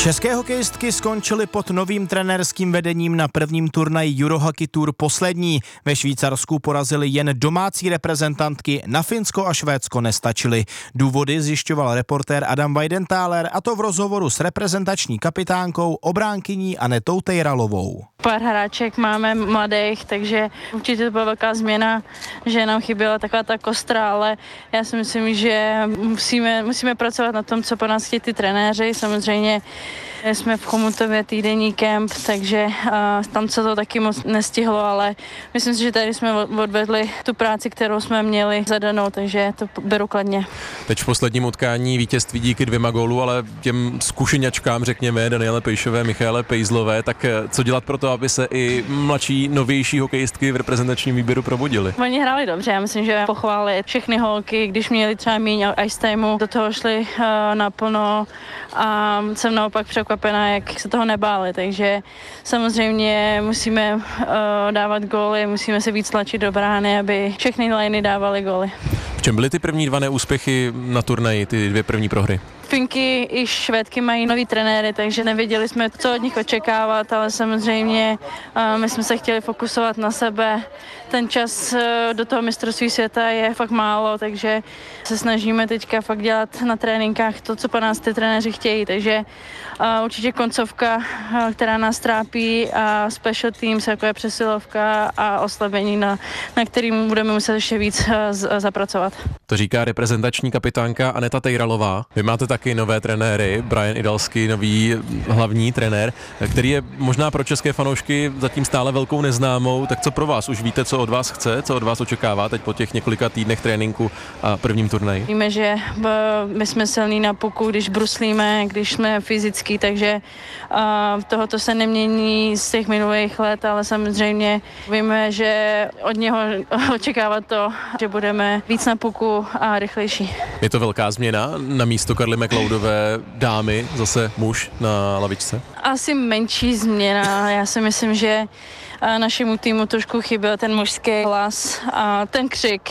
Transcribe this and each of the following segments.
České hokejistky skončily pod novým trenérským vedením na prvním turnaji Eurohockey Tour poslední. Ve Švýcarsku porazili jen domácí reprezentantky, na Finsko a Švédsko nestačily. Důvody zjišťoval reportér Adam Weidenthaler, a to v rozhovoru s reprezentační kapitánkou, obránkyní Anetou Tejralovou. Pár hráček máme mladých, takže určitě to byla velká změna, že nám chyběla taková ta kostra, ale já si myslím, že musíme pracovat na tom, co po nás chtějí ty trenéři. Samozřejmě jsme v Chomutově týdenní kemp, takže tam se to taky moc nestihlo, ale myslím si, že tady jsme odvedli tu práci, kterou jsme měli zadanou, takže to beru kladně. Teď v posledním utkání vítězství díky 2 gólů, ale těm zkušeňačkám, řekněme, Daniele Pejšové, Michaele Pejzlové, tak co dělat pro to, aby se i mladší, novější hokejistky v reprezentačním výběru probudily? Oni hráli dobře, já myslím, že pochválili všechny holky, když měli třeba míň ice timeu, do toho šli naplno a jsem naopak překvapená, jak se toho nebáli, takže samozřejmě musíme dávat góly, musíme se víc tlačit do brány, aby všechny liney dávaly góly. V čem byly ty první 2 neúspěchy na turnaji, ty 2 první prohry? Finky i Švédky mají nový trenéry, takže nevěděli jsme, co od nich očekávat, ale samozřejmě my jsme se chtěli fokusovat na sebe. Ten čas do toho mistrovství světa je fakt málo, takže se snažíme teďka fakt dělat na tréninkách to, co po nás ty trenéři chtějí, takže určitě koncovka, která nás trápí, a special teams, jako je přesilovka a oslabení, na kterým budeme muset ještě víc zapracovat. To říká reprezentační kapitánka Aneta Tejralová. Vy máte taky nové trenéry, Brian Idalský, nový hlavní trenér, který je možná pro české fanoušky zatím stále velkou neznámou. Tak co pro vás? Už víte, co od vás chce, co od vás očekává teď po těch několika týdnech tréninku a prvním turnaji? Víme, že my jsme silní na puku, když bruslíme, když jsme fyzický, takže tohoto se nemění z těch minulých let, ale samozřejmě víme, že od něho očekávat to, že budeme víc na puku a rychlejší. Je to velká změna na místo Karly McLeodové dámy, zase muž na lavičce? Asi menší změna. Já si myslím, že našemu týmu trošku chyběl ten mužský hlas a ten křik.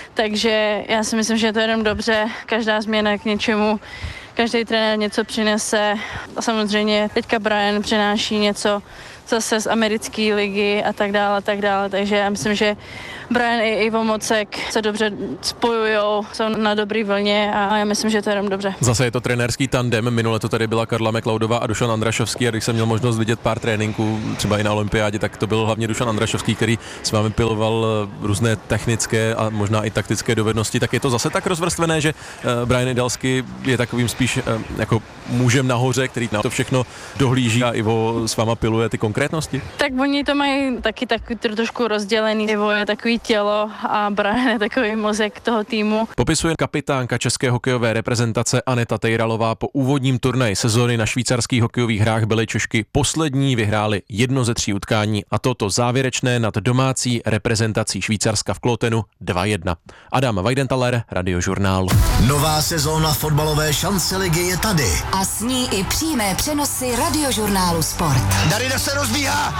Takže já si myslím, že je to jenom dobře. Každá změna k něčemu, každý trenér něco přinese. A samozřejmě teďka Brian přináší něco zase z americké ligy a tak dále. Takže já myslím, že Brian i Ivo Mocek se dobře spojujou, jsou na dobrý vlně a já myslím, že to je jenom dobře. Zase je to trenérský tandem, minule to tady byla Karla McLeodová a Dušan Andrašovský, a když jsem měl možnost vidět pár tréninků, třeba i na olympiádě, tak to byl hlavně Dušan Andrašovský, který s vámi piloval různé technické a možná i taktické dovednosti. Tak je to zase tak rozvrstvené, že Brian Idalský je takovým spíš jako mužem nahoře, který na to všechno dohlíží, a Ivo s váma piluje ty konkrétnosti? Tak oni to mají taky trošku rozdělený. Ivo je takový tělo a Brian je takový mozek toho týmu. Popisuje kapitánka české hokejové reprezentace Aneta Tejralová. Po úvodním turnaji sezóny na švýcarských hokejových hrách byly Češky poslední, vyhrály 1 ze 3 utkání, a toto závěrečné nad domácí reprezentací Švýcarska v Klotenu 2-1. Adam Weidenthaler, Radiožurnál. Nová sezóna fotbalové šance ligy je tady. A s ní i přímé přenosy Radiožurnálu Sport. Darida se rozbíhá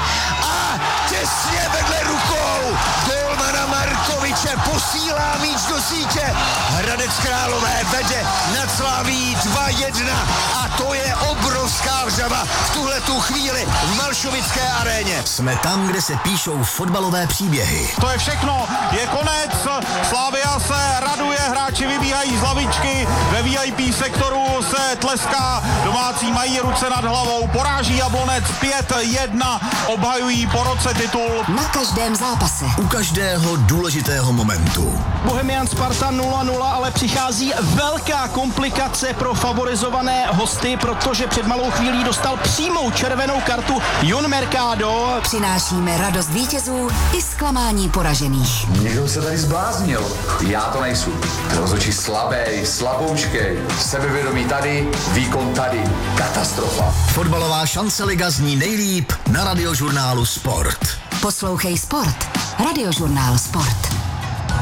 a těsně vedle rukou golmana Markoviče posílá míč do sítě. Hradec Králové vede nad Slaví 2-1 a to je obrovská vřava v tuhletu chvíli v Malšovické aréně. Jsme tam, kde se píšou fotbalové příběhy. To je všechno, je konec, Slavia se raduje, hráči vybíhají z lavičky, ve VIP sektoru se tleská, domácí mají ruce nad hlavou, poráží Jablonec 5-1, obhajují po roce titul. Na každém zápase. U každého důležitého momentu. Bohemian Sparta 0-0, ale přichází velká komplikace pro favorizované hosty, protože před malou chvílí dostal přímou červenou kartu Jon Mercado. Přinášíme radost vítězů i zklamání poražených. Někdo se tady zbláznil. Já to nejsou. Rozhodčí slabý, slaboučkej, sebevědomí tady, výkon tady. Katastrofa. Fotbalová šance liga zní nejlíp na Radiožurnálu Sport. Poslouchej Sport. Radiožurnál Sport.